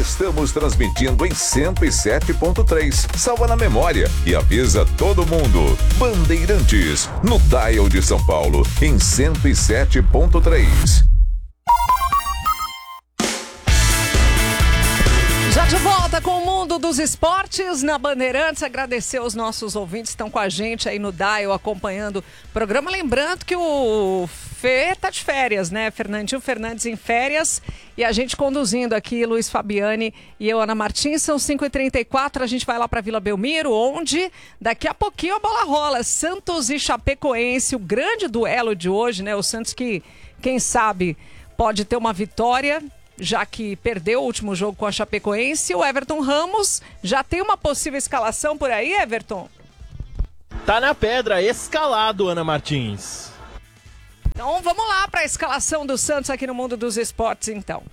Estamos transmitindo em 107.3. Salva na memória e avisa todo mundo. Bandeirantes, no dial de São Paulo, em 107.3. Já de volta com o mundo dos esportes na Bandeirantes. Agradecer aos nossos ouvintes que estão com a gente aí no dial acompanhando o programa. Lembrando que o Fê tá de férias, né? Fernandinho Fernandes em férias e a gente conduzindo aqui, Luiz Fabiani e eu, Ana Martins. São 5h34, a gente vai lá para Vila Belmiro, onde daqui a pouquinho a bola rola. Santos e Chapecoense, o grande duelo de hoje, né? O Santos que, quem sabe, pode ter uma vitória, já que perdeu o último jogo com a Chapecoense. O Everton Ramos já tem uma possível escalação por aí, Everton? Tá na pedra, escalado, Ana Martins. Então vamos lá para a escalação do Santos aqui no Mundo dos Esportes, então.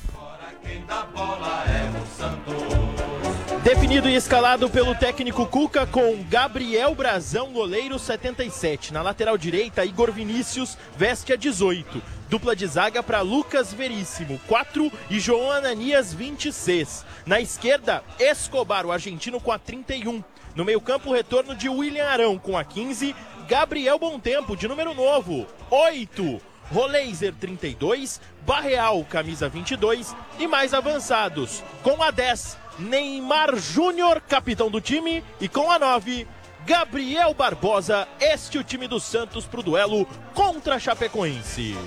Definido e escalado pelo técnico Cuca com Gabriel Brazão, goleiro 77. Na lateral direita, Igor Vinícius veste a 18. Dupla de zaga para Lucas Veríssimo, 4 e João Ananias, 26. Na esquerda, Escobar, o argentino, com a 31. No meio-campo, o retorno de William Arão com a 15. Gabriel Bontempo, de número novo, 8. Roleiser, 32. Barreal, camisa 22. E mais avançados, com a 10, Neymar Júnior, capitão do time. E com a 9, Gabriel Barbosa. Este é o time do Santos para o duelo contra a Chapecoense.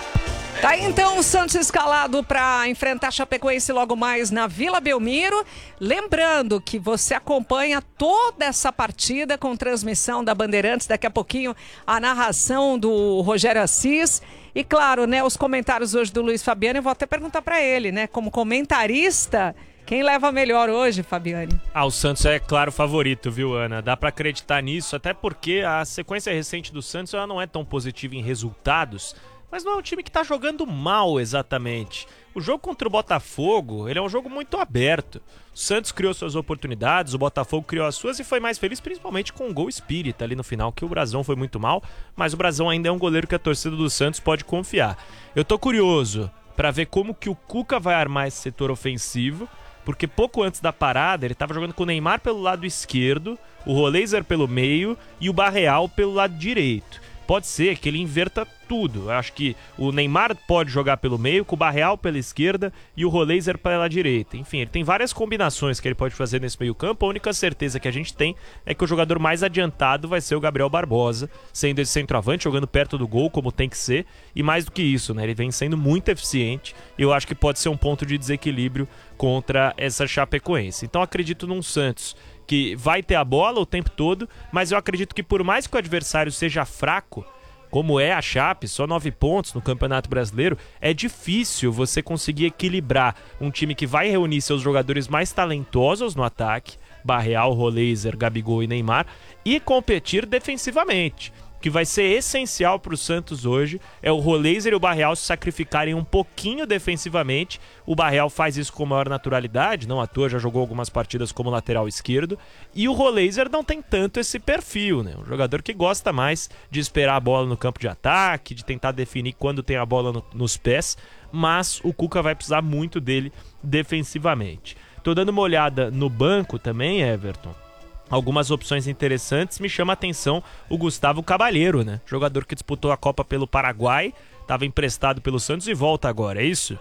Tá aí então o Santos escalado para enfrentar a Chapecoense logo mais na Vila Belmiro. Lembrando que você acompanha toda essa partida com transmissão da Bandeirantes. Daqui a pouquinho a narração do Rogério Assis. E claro, né, os comentários hoje do Luiz Fabiano. Eu vou até perguntar para ele, né, como comentarista, quem leva melhor hoje, Fabiane? O Santos é, claro, favorito, viu, Ana? Dá pra acreditar nisso, até porque a sequência recente do Santos ela não é tão positiva em resultados, mas não é um time que tá jogando mal exatamente. O jogo contra o Botafogo, ele é um jogo muito aberto. O Santos criou suas oportunidades, o Botafogo criou as suas e foi mais feliz, principalmente com o gol espírita ali no final, que o Brazão foi muito mal, mas o Brazão ainda é um goleiro que a torcida do Santos pode confiar. Eu tô curioso pra ver como que o Cuca vai armar esse setor ofensivo, porque pouco antes da parada ele estava jogando com o Neymar pelo lado esquerdo, o Roleiser pelo meio e o Barreal pelo lado direito. Pode ser que ele inverta tudo. Eu acho que o Neymar pode jogar pelo meio, com o Barreal pela esquerda e o Roleiser pela direita. Enfim, ele tem várias combinações que ele pode fazer nesse meio campo. A única certeza que a gente tem é que o jogador mais adiantado vai ser o Gabriel Barbosa, sendo esse centroavante, jogando perto do gol, como tem que ser. E mais do que isso, né? Ele vem sendo muito eficiente e eu acho que pode ser um ponto de desequilíbrio contra essa Chapecoense. Então acredito num Santos que vai ter a bola o tempo todo, mas eu acredito que por mais que o adversário seja fraco, como é a Chape, só 9 pontos no Campeonato Brasileiro, é difícil você conseguir equilibrar um time que vai reunir seus jogadores mais talentosos no ataque, Barreal, Roleiser, Gabigol e Neymar, e competir defensivamente. O que vai ser essencial para o Santos hoje é o Roleiser e o Barreal se sacrificarem um pouquinho defensivamente. O Barreal faz isso com maior naturalidade, não à toa, já jogou algumas partidas como lateral esquerdo. E o Roleiser não tem tanto esse perfil, né? Um jogador que gosta mais de esperar a bola no campo de ataque, de tentar definir quando tem a bola nos pés, mas o Cuca vai precisar muito dele defensivamente. Tô dando uma olhada no banco também, Everton. Algumas opções interessantes, me chama a atenção o Gustavo Cabaleiro, né? Jogador que disputou a Copa pelo Paraguai, estava emprestado pelo Santos e volta agora, é isso?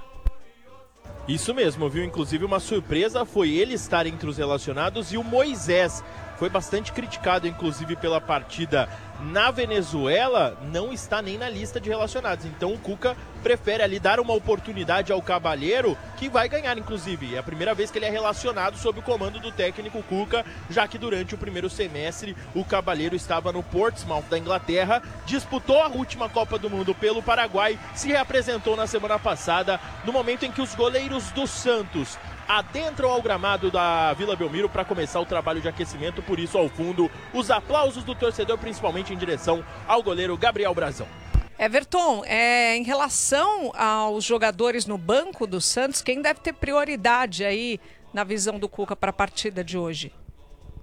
Isso mesmo, viu? Inclusive uma surpresa foi ele estar entre os relacionados e o Moisés. Foi bastante criticado, inclusive, pela partida na Venezuela, não está nem na lista de relacionados. Então o Cuca prefere ali dar uma oportunidade ao Cabaleiro, que vai ganhar, inclusive. É a primeira vez que ele é relacionado sob o comando do técnico Cuca, já que durante o primeiro semestre o Cabaleiro estava no Portsmouth da Inglaterra, disputou a última Copa do Mundo pelo Paraguai, se reapresentou na semana passada, no momento em que os goleiros do Santos adentram ao gramado da Vila Belmiro para começar o trabalho de aquecimento. Por isso, ao fundo, os aplausos do torcedor, principalmente em direção ao goleiro Gabriel Brazão. Everton, em relação aos jogadores no banco do Santos, quem deve ter prioridade aí na visão do Cuca para a partida de hoje?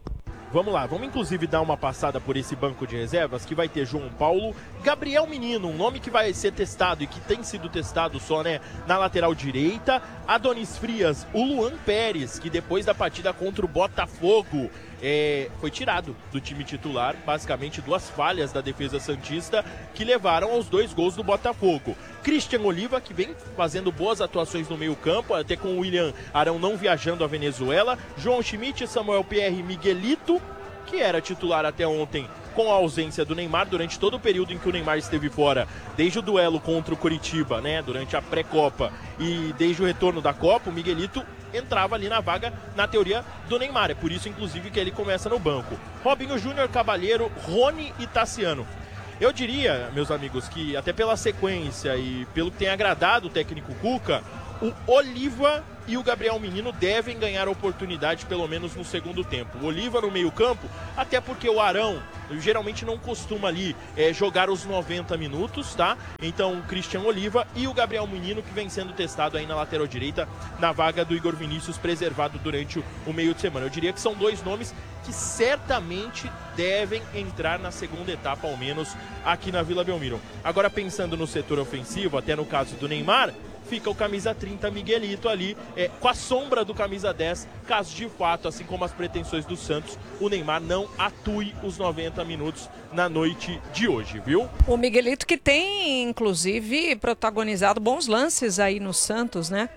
Vamos lá, vamos inclusive dar uma passada por esse banco de reservas que vai ter João Paulo, Gabriel Menino, um nome que vai ser testado e que tem sido testado só, né, na lateral direita, Adonis Frias, o Luan Pérez, que depois da partida contra o Botafogo foi tirado do time titular, basicamente 2 falhas da defesa santista que levaram aos 2 gols do Botafogo. Christian Oliva, que vem fazendo boas atuações no meio campo, até com o William Arão não viajando à Venezuela, João Schmidt, Samuel Pierre, Miguelito, que era titular até ontem com a ausência do Neymar durante todo o período em que o Neymar esteve fora, desde o duelo contra o Coritiba, né, durante a pré-copa e desde o retorno da Copa, o Miguelito entrava ali na vaga, na teoria, do Neymar. É por isso, inclusive, que ele começa no banco. Robinho Júnior, Cabalheiro, Rony e Tassiano. Eu diria, meus amigos, que até pela sequência e pelo que tem agradado o técnico Cuca, o Oliva e o Gabriel Menino devem ganhar oportunidade, pelo menos no segundo tempo. O Oliva no meio campo, até porque o Arão geralmente não costuma ali jogar os 90 minutos, tá? Então o Christian Oliva e o Gabriel Menino, que vem sendo testado aí na lateral direita, na vaga do Igor Vinícius, preservado durante o meio de semana. Eu diria que são 2 nomes que certamente devem entrar na segunda etapa, ao menos aqui na Vila Belmiro. Agora, pensando no setor ofensivo, até no caso do Neymar, fica o camisa 30 Miguelito ali, com a sombra do camisa 10, caso de fato, assim como as pretensões do Santos, o Neymar não atue os 90 minutos na noite de hoje, viu? O Miguelito que tem, inclusive, protagonizado bons lances aí no Santos, né?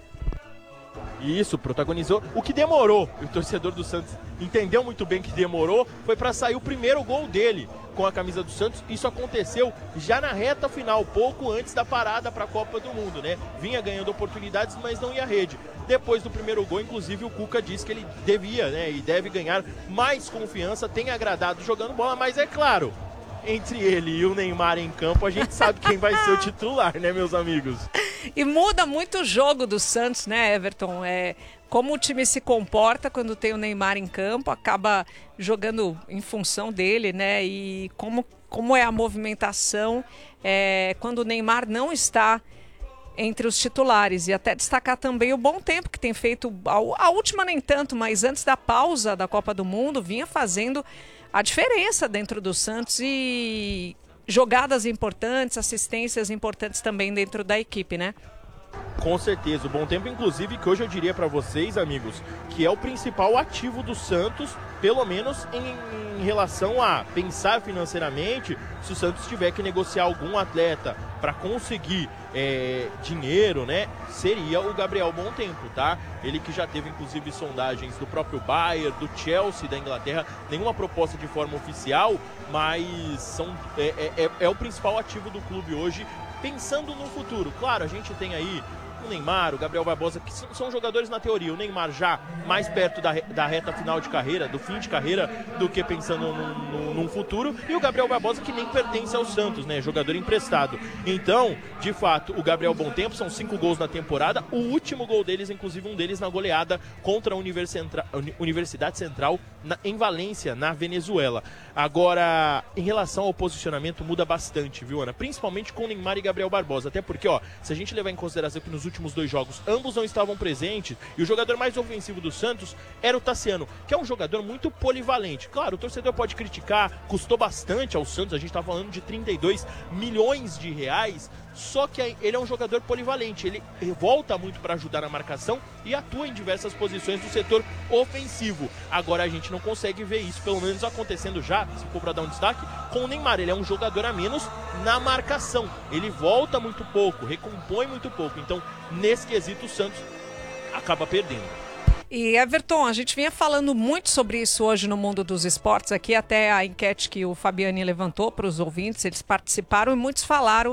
Isso, protagonizou. O que demorou, o torcedor do Santos entendeu muito bem que demorou, foi para sair o primeiro gol dele com a camisa do Santos. Isso aconteceu já na reta final, pouco antes da parada para a Copa do Mundo, né? Vinha ganhando oportunidades, mas não ia à rede. Depois do primeiro gol, inclusive, o Cuca disse que ele devia, né, e deve ganhar mais confiança, tem agradado jogando bola, mas é claro, entre ele e o Neymar em campo, a gente sabe quem vai ser o titular, né, meus amigos? E muda muito o jogo do Santos, né, Everton? Como o time se comporta quando tem o Neymar em campo, acaba jogando em função dele, né? E como é a movimentação quando o Neymar não está entre os titulares. E até destacar também o bom tempo que tem feito, a última nem tanto, mas antes da pausa da Copa do Mundo, vinha fazendo a diferença dentro do Santos e jogadas importantes, assistências importantes também dentro da equipe, né? Com certeza, o bom tempo, inclusive, que hoje eu diria para vocês, amigos, que é o principal ativo do Santos, pelo menos em relação a pensar financeiramente, se o Santos tiver que negociar algum atleta para conseguir dinheiro, né, seria o Gabriel Bom Tempo, tá? Ele que já teve, inclusive, sondagens do próprio Bayern, do Chelsea da Inglaterra, nenhuma proposta de forma oficial, mas é o principal ativo do clube hoje, pensando no futuro. Claro, a gente tem aí o Neymar, o Gabriel Barbosa, que são jogadores na teoria. O Neymar já mais perto da reta final de carreira, do fim de carreira, do que pensando num futuro. E o Gabriel Barbosa, que nem pertence ao Santos, né? Jogador emprestado. Então, de fato, o Gabriel Bom Tempo, são 5 gols na temporada. O último gol deles, inclusive um deles na goleada contra a Universidade Central em Valência, na Venezuela. Agora, em relação ao posicionamento, muda bastante, viu, Ana? Principalmente com Neymar e Gabriel Barbosa. Até porque, se a gente levar em consideração que nos últimos 2 jogos ambos não estavam presentes, e o jogador mais ofensivo do Santos era o Tassiano, que é um jogador muito polivalente. Claro, o torcedor pode criticar, custou bastante ao Santos, a gente está falando de 32 milhões de reais, só que ele é um jogador polivalente, ele volta muito para ajudar na marcação e atua em diversas posições do setor ofensivo. Agora a gente não consegue ver isso, pelo menos acontecendo já, se for para dar um destaque, com o Neymar. Ele é um jogador a menos na marcação, ele volta muito pouco, recompõe muito pouco, então nesse quesito o Santos acaba perdendo. E Everton, a gente vinha falando muito sobre isso hoje no Mundo dos Esportes, aqui até a enquete que o Fabiani levantou para os ouvintes, eles participaram e muitos falaram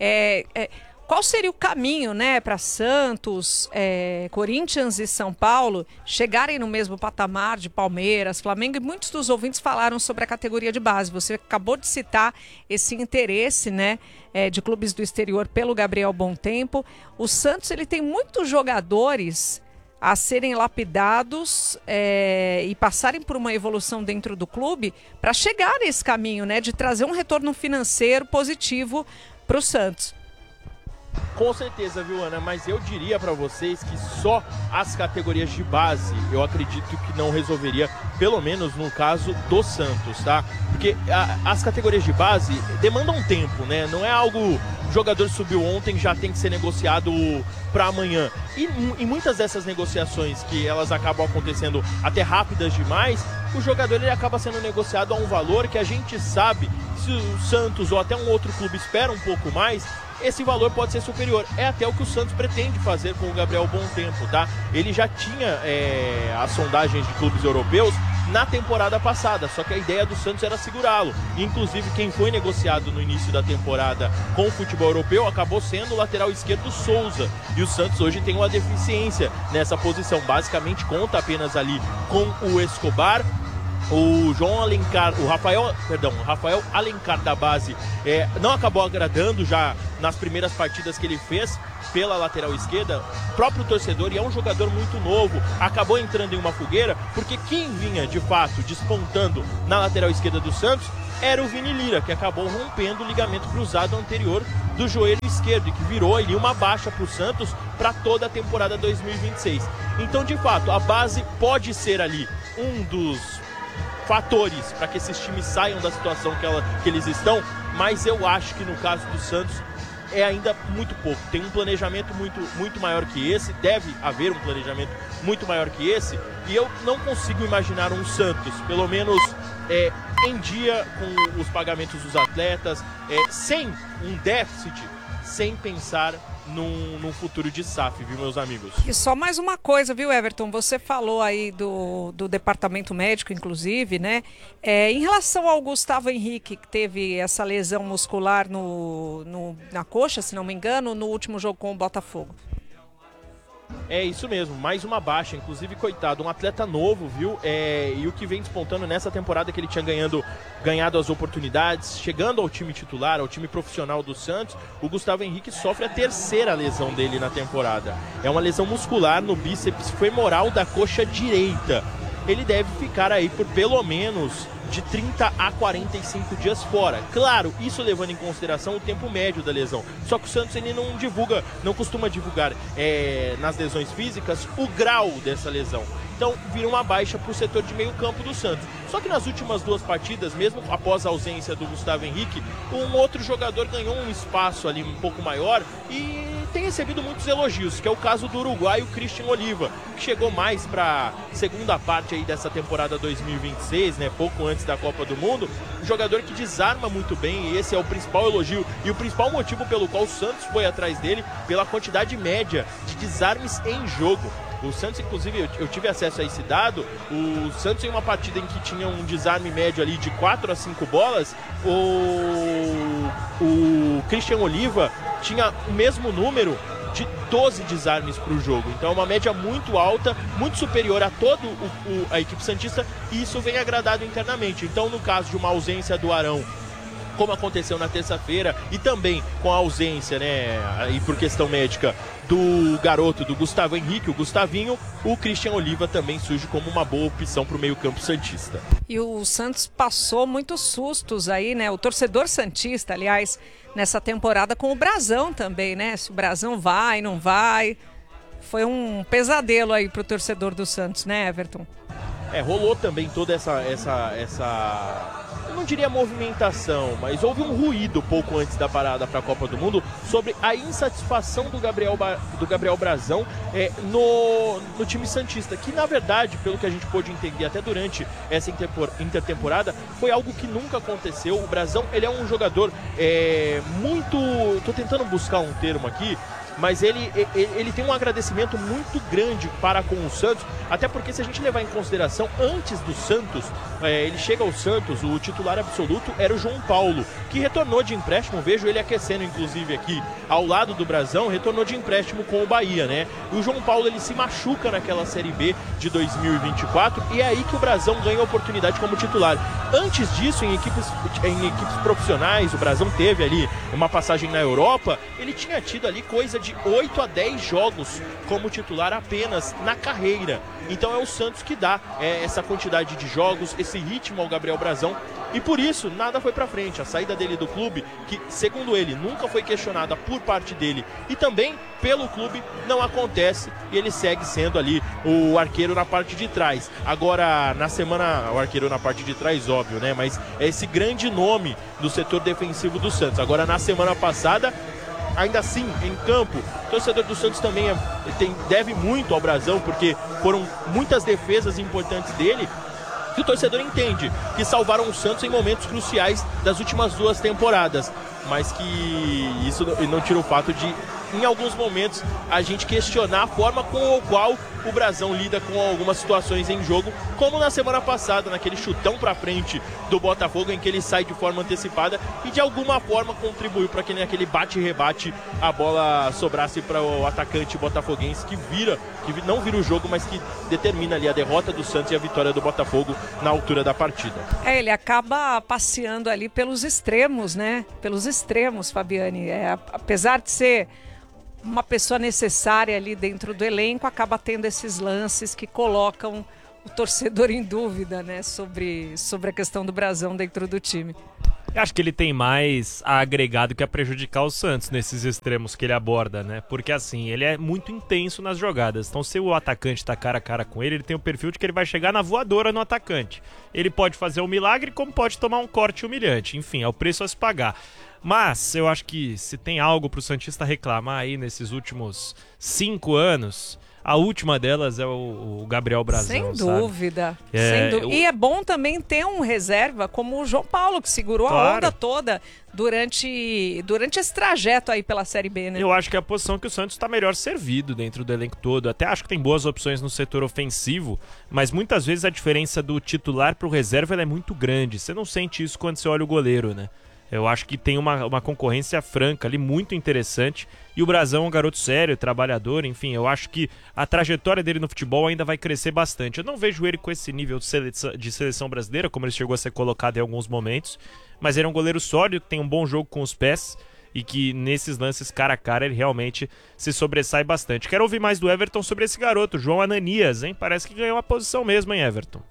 qual seria o caminho, né, para Santos, Corinthians e São Paulo chegarem no mesmo patamar de Palmeiras, Flamengo, e muitos dos ouvintes falaram sobre a categoria de base. Você acabou de citar esse interesse, né, de clubes do exterior pelo Gabriel Bom Tempo. O Santos, ele tem muitos jogadores a serem lapidados e passarem por uma evolução dentro do clube para chegar nesse caminho, né, de trazer um retorno financeiro positivo para o Santos. Com certeza, viu, Ana? Mas eu diria para vocês que só as categorias de base eu acredito que não resolveria, pelo menos no caso do Santos, tá? Porque as categorias de base demandam tempo, né? Não é algo... O jogador subiu ontem, já tem que ser negociado para amanhã. E muitas dessas negociações que elas acabam acontecendo até rápidas demais, o jogador ele acaba sendo negociado a um valor que a gente sabe, se o Santos ou até um outro clube espera um pouco mais, esse valor pode ser superior. É até o que o Santos pretende fazer com o Gabriel Bom Tempo, tá? Ele já tinha as sondagens de clubes europeus na temporada passada, só que a ideia do Santos era segurá-lo. Inclusive, quem foi negociado no início da temporada com o futebol europeu acabou sendo o lateral esquerdo Souza. E o Santos hoje tem uma deficiência nessa posição. Basicamente, conta apenas ali com o Escobar. O Rafael Alencar da base não acabou agradando já nas primeiras partidas que ele fez pela lateral esquerda. O próprio torcedor, e é um jogador muito novo, acabou entrando em uma fogueira, porque quem vinha de fato despontando na lateral esquerda do Santos era o Vini Lira, que acabou rompendo o ligamento cruzado anterior do joelho esquerdo e que virou ali uma baixa para o Santos para toda a temporada 2026. Então, de fato, a base pode ser ali um dos fatores para que esses times saiam da situação que eles estão, mas eu acho que no caso do Santos é ainda muito pouco. Tem um planejamento muito maior que esse, deve haver um planejamento muito maior que esse, e eu não consigo imaginar um Santos, pelo menos em dia, com os pagamentos dos atletas, sem um déficit, sem pensar num futuro de SAF, viu, meus amigos? E só mais uma coisa, viu, Everton? Você falou aí do departamento médico, inclusive, né? Em relação ao Gustavo Henrique, que teve essa lesão muscular na coxa, se não me engano, no último jogo com o Botafogo. É isso mesmo, mais uma baixa, inclusive, coitado, um atleta novo, viu? E o que vem despontando nessa temporada, que ele tinha ganhado as oportunidades, chegando ao time titular, ao time profissional do Santos, o Gustavo Henrique sofre a terceira lesão dele na temporada. É uma lesão muscular no bíceps femoral da coxa direita. Ele deve ficar aí por pelo menos de 30 a 45 dias fora. Claro, isso levando em consideração o tempo médio da lesão. Só que o Santos ele não costuma divulgar nas lesões físicas o grau dessa lesão. Então vira uma baixa para o setor de meio campo do Santos. Só que nas últimas duas partidas, mesmo após a ausência do Gustavo Henrique, um outro jogador ganhou um espaço ali um pouco maior e tem recebido muitos elogios, que é o caso do uruguaio Christian Oliva, que chegou mais para a segunda parte aí dessa temporada 2026, né, pouco antes da Copa do Mundo. Um jogador que desarma muito bem, e esse é o principal elogio e o principal motivo pelo qual o Santos foi atrás dele, pela quantidade média de desarmes em jogo. O Santos, inclusive, eu tive acesso a esse dado. O Santos, em uma partida em que tinha um desarme médio ali de 4 a 5 bolas, o Christian Oliva tinha o mesmo número de 12 desarmes para o jogo. Então é uma média muito alta, muito superior a toda a equipe santista, e isso vem agradado internamente. Então, no caso de uma ausência do Arão, como aconteceu na terça-feira, e também com a ausência, né, e por questão médica, do garoto, do Gustavo Henrique, o Gustavinho, o Christian Oliva também surge como uma boa opção para o meio-campo santista. E o Santos passou muitos sustos aí, né? O torcedor santista, aliás, nessa temporada com o Brasão também, né? Se o Brasão vai, não vai. Foi um pesadelo aí para o torcedor do Santos, né, Everton? Rolou também toda essa eu não diria movimentação, mas houve um ruído pouco antes da parada para a Copa do Mundo sobre a insatisfação do Gabriel Brasão no time santista, que na verdade, pelo que a gente pôde entender até durante essa intertemporada, foi algo que nunca aconteceu. O Brasão, ele é um jogador muito... Tô tentando buscar um termo aqui, mas ele tem um agradecimento muito grande para com o Santos, até porque, se a gente levar em consideração, antes do Santos, ele chega ao Santos, o titular absoluto era o João Paulo, que retornou de empréstimo. Vejo ele aquecendo, inclusive, aqui ao lado do Brasão, retornou de empréstimo com o Bahia, né? E o João Paulo, ele se machuca naquela Série B de 2024, e é aí que o Brasão ganha a oportunidade como titular. Antes disso, em equipes profissionais, o Brasão teve ali uma passagem na Europa, ele tinha tido ali coisa de 8 a 10 jogos como titular apenas na carreira. Então é o Santos que dá essa quantidade de jogos, esse ritmo ao Gabriel Brazão, e por isso nada foi pra frente. A saída dele do clube, que segundo ele nunca foi questionada por parte dele e também pelo clube, não acontece, e ele segue sendo ali o arqueiro na parte de trás. Agora, na semana, o arqueiro na parte de trás, óbvio, né? Mas é esse grande nome do setor defensivo do Santos. Agora, na semana passada, ainda assim, em campo, o torcedor do Santos também deve muito ao Brazão, porque foram muitas defesas importantes dele, que o torcedor entende que salvaram o Santos em momentos cruciais das últimas 2 temporadas, mas que isso não tira o fato de, em alguns momentos, a gente questionar a forma com a qual o Brazão lida com algumas situações em jogo, como na semana passada, naquele chutão pra frente do Botafogo, em que ele sai de forma antecipada e de alguma forma contribuiu para que naquele bate-rebate a bola sobrasse para o atacante botafoguense, que não vira o jogo, mas que determina ali a derrota do Santos e a vitória do Botafogo na altura da partida. Ele acaba passeando ali pelos extremos, né? Pelos extremos, Fabiane. Apesar de ser uma pessoa necessária ali dentro do elenco, acaba tendo esses lances que colocam o torcedor em dúvida, né, sobre a questão do Brazão dentro do time. Eu acho que ele tem mais a agregar do que a prejudicar o Santos nesses extremos que ele aborda, né? Porque assim, ele é muito intenso nas jogadas. Então, se o atacante tá cara a cara com ele tem o perfil de que ele vai chegar na voadora no atacante. Ele pode fazer um milagre, como pode tomar um corte humilhante. Enfim, é o preço a se pagar. Mas eu acho que se tem algo pro santista reclamar aí nesses últimos 5 anos, a última delas é o Gabriel Brazão. Sem dúvida. E é bom também ter um reserva como o João Paulo, que segurou a onda toda durante esse trajeto aí pela Série B, né? Eu acho que é a posição que o Santos está melhor servido dentro do elenco todo. Até acho que tem boas opções no setor ofensivo, mas muitas vezes a diferença do titular pro reserva ela é muito grande. Você não sente isso quando você olha o goleiro, né? Eu acho que tem uma concorrência franca ali, muito interessante. E o Brazão é um garoto sério, trabalhador, enfim. Eu acho que a trajetória dele no futebol ainda vai crescer bastante. Eu não vejo ele com esse nível de seleção brasileira, como ele chegou a ser colocado em alguns momentos. Mas ele é um goleiro sólido, que tem um bom jogo com os pés. E que nesses lances cara a cara ele realmente se sobressai bastante. Quero ouvir mais do Everton sobre esse garoto, João Ananias, hein? Parece que ganhou uma posição mesmo, hein, Everton?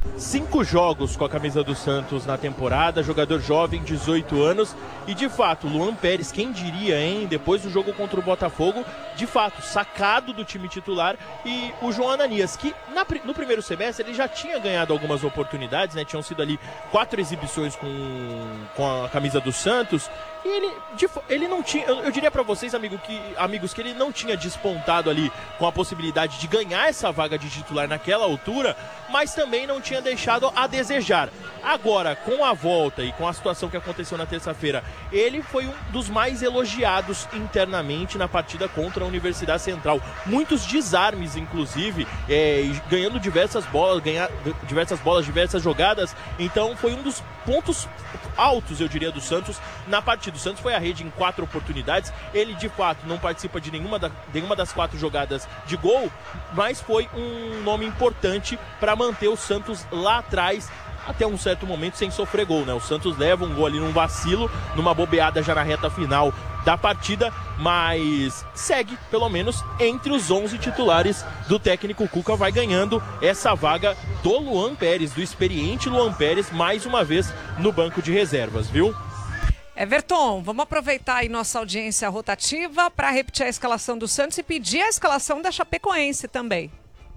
5 jogos com a camisa do Santos na temporada, jogador jovem, 18 anos, e de fato, Luan Pérez, quem diria, hein, depois do jogo contra o Botafogo, de fato, sacado do time titular, e o João Ananias, que no primeiro semestre ele já tinha ganhado algumas oportunidades, né, tinham sido ali 4 exibições com a camisa do Santos, e ele não tinha, eu diria pra vocês, amigos, que ele não tinha despontado ali com a possibilidade de ganhar essa vaga de titular naquela altura, mas também não tinha deixado a desejar. Agora, com a volta e com a situação que aconteceu na terça-feira, ele foi um dos mais elogiados internamente na partida contra a Universidade Central. Muitos desarmes, inclusive, ganhando diversas bolas, diversas jogadas. Então, foi um dos pontos altos, eu diria, do Santos na partida. O Santos foi à rede em 4 oportunidades. Ele, de fato, não participa de nenhuma das 4 jogadas de gol, mas foi um nome importante para manter o Santos lá atrás até um certo momento sem sofrer gol, né? O Santos leva um gol ali num vacilo, numa bobeada já na reta final da partida, mas segue, pelo menos, entre os 11 titulares do técnico Cuca, vai ganhando essa vaga do Luan Pérez, do experiente Luan Pérez, mais uma vez no banco de reservas, viu? Everton, vamos aproveitar aí nossa audiência rotativa para repetir a escalação do Santos e pedir a escalação da Chapecoense também.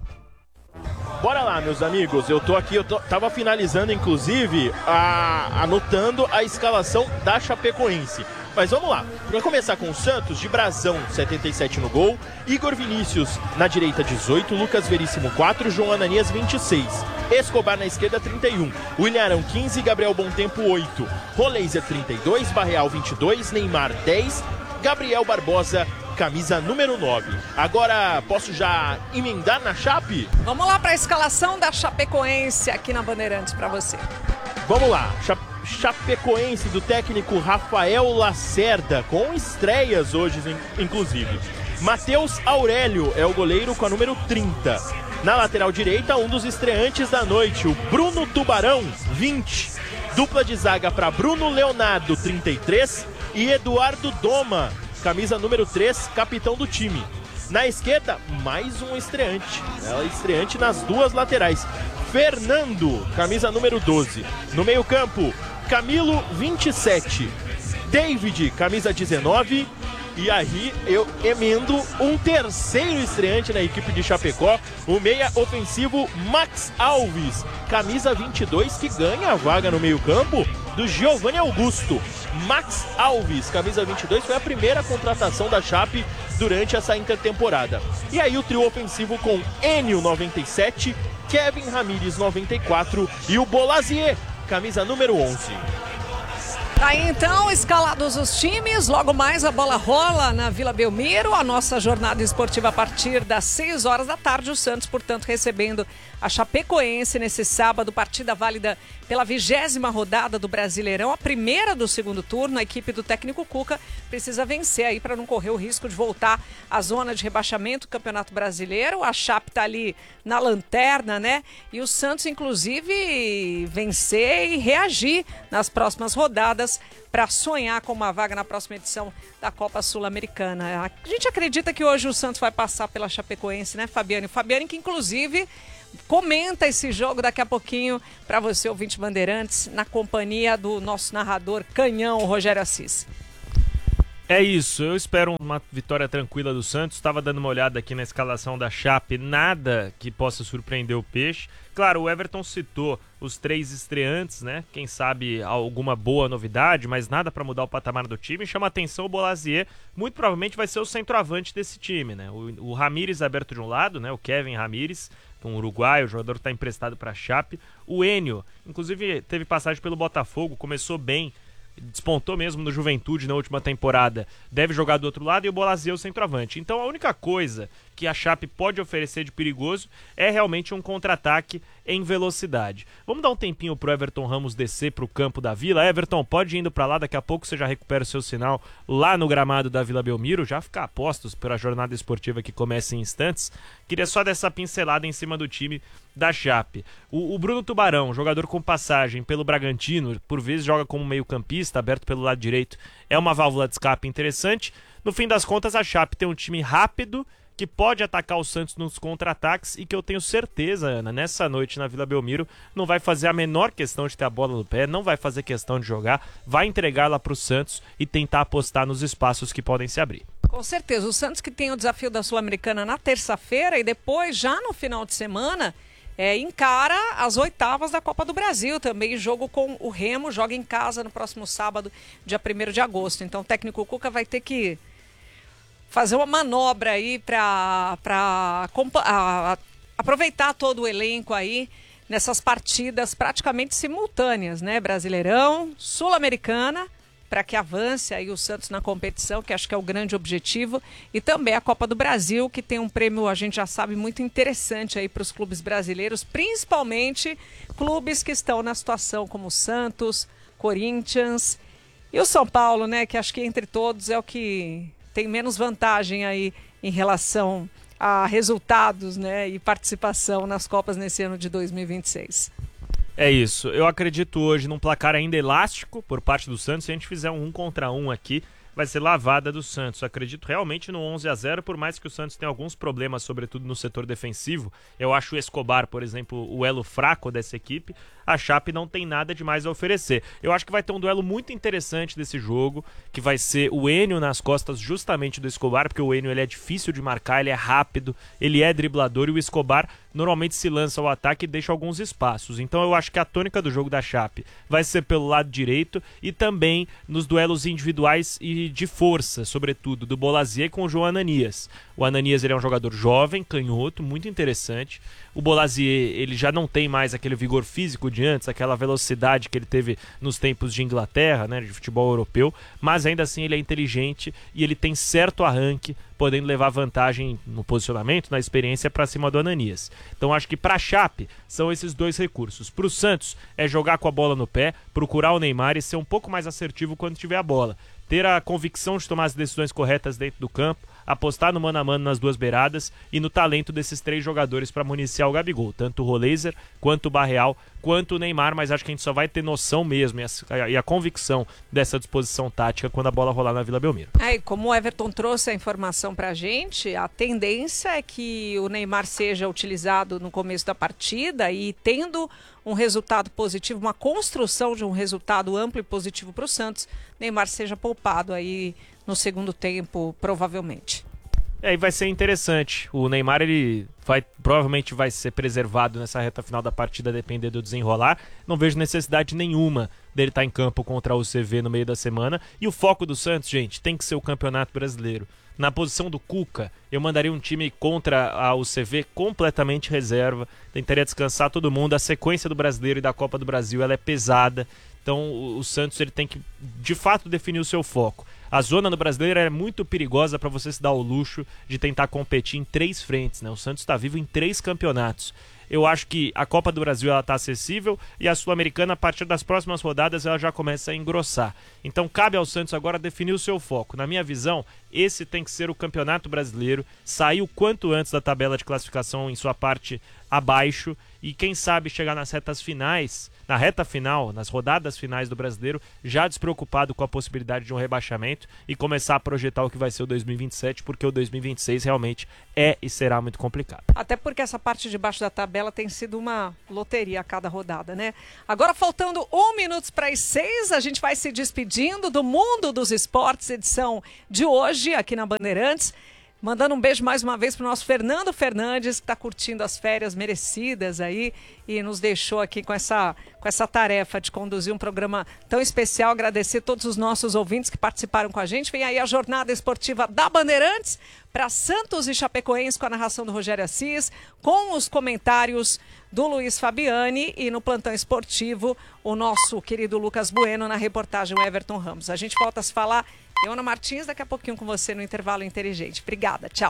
Bora lá, meus amigos, eu tava finalizando, inclusive, anotando a escalação da Chapecoense. Mas vamos lá, para começar com o Santos, de Brazão, 77 no gol, Igor Vinícius na direita, 18, Lucas Veríssimo, 4, João Ananias, 26, Escobar na esquerda, 31, William Arão, 15, Gabriel Bontempo, 8, Roleiser, 32, Barreal, 22, Neymar, 10, Gabriel Barbosa, camisa número 9. Agora, posso já emendar na Chape? Vamos lá para a escalação da Chapecoense aqui na Bandeirantes para você. Vamos lá, Chapecoense do técnico Rafael Lacerda, com estreias hoje, inclusive. Matheus Aurélio é o goleiro com a número 30. Na lateral direita, um dos estreantes da noite, o Bruno Tubarão, 20. Dupla de zaga para Bruno Leonardo, 33. E Eduardo Doma, camisa número 3, capitão do time. Na esquerda, mais um estreante. Estreante nas duas laterais. Fernando, camisa número 12. No meio-campo, Camilo, 27. David, camisa 19. E aí eu emendo um terceiro estreante na equipe de Chapecó, o meia ofensivo Max Alves, camisa 22, que ganha a vaga no meio-campo do Giovanni Augusto. Max Alves, camisa 22, foi a primeira contratação da Chape durante essa intertemporada. E aí o trio ofensivo com Enio, 97, Kevin Ramírez, 94 e o Bolazier, camisa número 11. Tá aí então, escalados os times, logo mais a bola rola na Vila Belmiro, a nossa jornada esportiva a partir das 6 horas da tarde, o Santos, portanto, recebendo a Chapecoense nesse sábado, partida válida pela 20ª rodada do Brasileirão, a primeira do segundo turno. A equipe do técnico Cuca precisa vencer aí para não correr o risco de voltar à zona de rebaixamento do Campeonato Brasileiro. A Chape tá ali na lanterna, né? E o Santos, inclusive, vencer e reagir nas próximas rodadas para sonhar com uma vaga na próxima edição da Copa Sul-Americana. A gente acredita que hoje o Santos vai passar pela Chapecoense, né, Fabiane? Fabiane que, inclusive, comenta esse jogo daqui a pouquinho para você, ouvinte Bandeirantes, na companhia do nosso narrador canhão, Rogério Assis. É isso, eu espero uma vitória tranquila do Santos. Estava dando uma olhada aqui na escalação da Chape, nada que possa surpreender o Peixe. Claro, o Everton citou os 3 estreantes, né? Quem sabe alguma boa novidade, mas nada para mudar o patamar do time. Chama atenção o Bolazier, muito provavelmente vai ser o centroavante desse time, né? O Ramírez aberto de um lado, né? O Kevin Ramírez, um uruguaio, o jogador está emprestado para a Chape. O Enio, inclusive teve passagem pelo Botafogo, começou bem, despontou mesmo no Juventude na última temporada, deve jogar do outro lado, e o Bolazier o centroavante. Então a única coisa que a Chape pode oferecer de perigoso é realmente um contra-ataque em velocidade. Vamos dar um tempinho pro Everton Ramos descer pro campo da Vila. Everton, pode ir indo pra lá, daqui a pouco você já recupera o seu sinal lá no gramado da Vila Belmiro, já ficar a postos pela jornada esportiva que começa em instantes. Queria só dessa pincelada em cima do time da Chape. O Bruno Tubarão, jogador com passagem pelo Bragantino, por vezes joga como meio-campista, aberto pelo lado direito, é uma válvula de escape interessante. No fim das contas, a Chape tem um time rápido, que pode atacar o Santos nos contra-ataques e que eu tenho certeza, Ana, nessa noite na Vila Belmiro, não vai fazer a menor questão de ter a bola no pé, não vai fazer questão de jogar, vai entregá-la para o Santos e tentar apostar nos espaços que podem se abrir. Com certeza, o Santos que tem o desafio da Sul-Americana na terça-feira e depois, já no final de semana, encara as oitavas da Copa do Brasil, também jogo com o Remo, joga em casa no próximo sábado, dia 1º de agosto. Então o técnico Cuca vai ter que fazer uma manobra aí para aproveitar todo o elenco aí nessas partidas praticamente simultâneas, né? Brasileirão, Sul-Americana, para que avance aí o Santos na competição, que acho que é o grande objetivo, e também a Copa do Brasil, que tem um prêmio, a gente já sabe, muito interessante aí para os clubes brasileiros, principalmente clubes que estão na situação como Santos, Corinthians e o São Paulo, né? Que acho que entre todos é o que tem menos vantagem aí em relação a resultados, né, e participação nas Copas nesse ano de 2026. É isso, eu acredito hoje num placar ainda elástico por parte do Santos. Se a gente fizer um 1 contra 1 aqui, vai ser lavada do Santos. Eu acredito realmente no 11-0, por mais que o Santos tenha alguns problemas, sobretudo no setor defensivo. Eu acho o Escobar, por exemplo, o elo fraco dessa equipe. A Chape não tem nada demais a oferecer. Eu acho que vai ter um duelo muito interessante desse jogo, que vai ser o Enio nas costas justamente do Escobar, porque o Enio ele é difícil de marcar, ele é rápido, ele é driblador, e o Escobar normalmente se lança ao ataque e deixa alguns espaços. Então eu acho que a tônica do jogo da Chape vai ser pelo lado direito e também nos duelos individuais e de força, sobretudo, do Bolazier com o João Ananias. O Ananias ele é um jogador jovem, canhoto, muito interessante. O Bolazier ele já não tem mais aquele vigor físico de antes, aquela velocidade que ele teve nos tempos de Inglaterra, né, de futebol europeu, mas ainda assim ele é inteligente e ele tem certo arranque, podendo levar vantagem no posicionamento, na experiência para cima do Ananias. Então acho que para a Chape são esses dois recursos. Para o Santos é jogar com a bola no pé, procurar o Neymar e ser um pouco mais assertivo quando tiver a bola. Ter a convicção de tomar as decisões corretas dentro do campo, apostar no mano a mano nas duas beiradas e no talento desses 3 jogadores para municiar o Gabigol, tanto o Roleiser, quanto o Barreal, quanto o Neymar, mas acho que a gente só vai ter noção mesmo e a convicção dessa disposição tática quando a bola rolar na Vila Belmiro. E como o Everton trouxe a informação pra gente, a tendência é que o Neymar seja utilizado no começo da partida e tendo um resultado positivo, uma construção de um resultado amplo e positivo para o Santos, Neymar seja poupado aí no segundo tempo, provavelmente. E aí vai ser interessante. O Neymar, provavelmente vai ser preservado nessa reta final da partida, depender do desenrolar. Não vejo necessidade nenhuma dele estar em campo contra a UCV no meio da semana. E o foco do Santos, gente, tem que ser o Campeonato Brasileiro. Na posição do Cuca, eu mandaria um time contra a UCV completamente reserva. Tentaria descansar todo mundo. A sequência do Brasileiro e da Copa do Brasil ela é pesada. Então o Santos ele tem que, de fato, definir o seu foco. A zona do Brasileiro é muito perigosa para você se dar o luxo de tentar competir em 3 frentes, né? O Santos está vivo em 3 campeonatos. Eu acho que a Copa do Brasil está acessível e a Sul-Americana, a partir das próximas rodadas, ela já começa a engrossar. Então cabe ao Santos agora definir o seu foco. Na minha visão, esse tem que ser o Campeonato Brasileiro, sair o quanto antes da tabela de classificação em sua parte abaixo e quem sabe chegar nas retas finais, na reta final, nas rodadas finais do Brasileiro, já despreocupado com a possibilidade de um rebaixamento e começar a projetar o que vai ser o 2027, porque o 2026 realmente é e será muito complicado. Até porque essa parte de baixo da tabela tem sido uma loteria a cada rodada, né? Agora, faltando 1 minuto para as 6, a gente vai se despedindo do Mundo dos Esportes, edição de hoje, aqui na Bandeirantes. Mandando um beijo mais uma vez para o nosso Fernando Fernandes, que está curtindo as férias merecidas aí e nos deixou aqui com essa tarefa de conduzir um programa tão especial. Agradecer a todos os nossos ouvintes que participaram com a gente. Vem aí a jornada esportiva da Bandeirantes para Santos e Chapecoense com a narração do Rogério Assis, com os comentários do Luiz Fabiani e no plantão esportivo o nosso querido Lucas Bueno, na reportagem o Everton Ramos. A gente volta a se falar. Eu, Ana Martins, daqui a pouquinho com você no Intervalo Inteligente. Obrigada, tchau.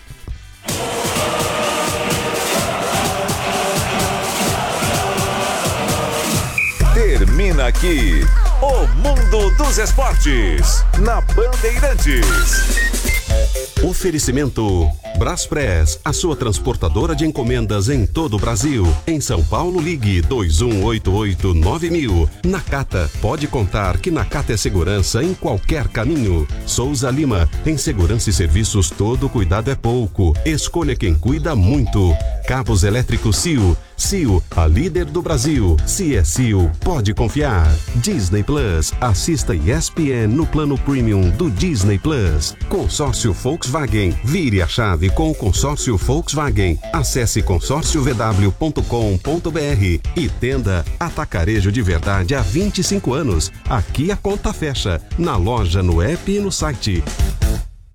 Termina aqui o Mundo dos Esportes, na Bandeirantes. Oferecimento Braspress, a sua transportadora de encomendas em todo o Brasil. Em São Paulo, ligue 2188-9000. Nakata, pode contar que Nakata é segurança em qualquer caminho. Souza Lima, em segurança e serviços todo cuidado é pouco. Escolha quem cuida muito. Cabos elétricos Sil. Sil, a líder do Brasil. Se é Sil, pode confiar. Disney Plus, assista ESPN no plano premium do Disney Plus. Consórcio Volkswagen, vire a chave com o consórcio Volkswagen. Acesse consórciovw.com.br e tenda Atacarejo de Verdade há 25 anos. Aqui a conta fecha, na loja, no app e no site.